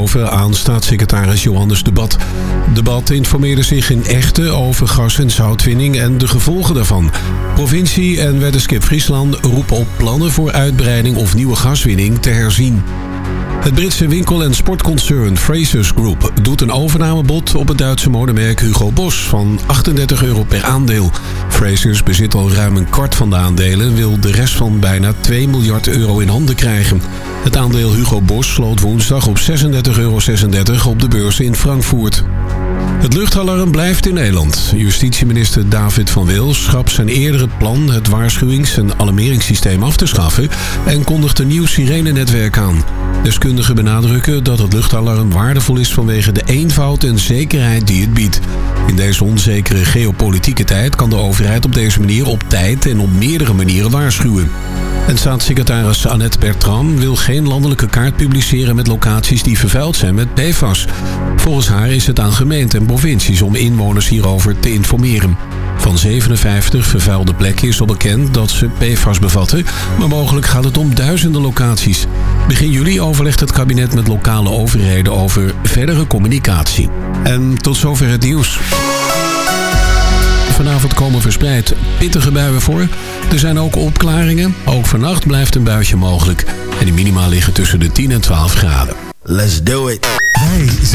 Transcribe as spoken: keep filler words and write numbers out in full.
over aan staatssecretaris Johannes de Bat. De Bat informeerde zich in Echte over gas- en zoutwinning en de gevolgen daarvan. Provincie en Weddenskip Friesland roepen op plannen voor uitbreiding of nieuwe gaswinning te herzien. Het Britse winkel- en sportconcern Frasers Group doet een overnamebod op het Duitse modemerk Hugo Boss van achtendertig euro per aandeel. Frasers bezit al ruim een kwart van de aandelen en wil de rest van bijna twee miljard euro in handen krijgen. Het aandeel Hugo Boss sloot woensdag op zesendertig euro zesendertig op de beurs in Frankfurt. Het luchtalarm blijft in Nederland. Justitieminister David van Wil schrapt zijn eerdere plan het waarschuwings- en alarmeringssysteem af te schaffen en kondigt een nieuw sirenenetwerk aan. Deskundigen benadrukken dat het luchtalarm waardevol is vanwege de eenvoud en zekerheid die het biedt. In deze onzekere geopolitieke tijd kan de overheid op deze manier op tijd en op meerdere manieren waarschuwen. En staatssecretaris Annette Bertram wil geen landelijke kaart publiceren met locaties die vervuild zijn met P F A S. Volgens haar is het aan gemeenten en provincies om inwoners hierover te informeren. Van zevenenvijftig vervuilde plekken is al bekend dat ze P F A S bevatten, maar mogelijk gaat het om duizenden locaties. Begin juli overlegt het kabinet met lokale overheden over verdere communicatie. En tot zover het nieuws. Vanavond komen verspreid pittige buien voor. Er zijn ook opklaringen. Ook vannacht blijft een buitje mogelijk. En de minima liggen tussen de tien en twaalf graden. Let's do it. Wij zijn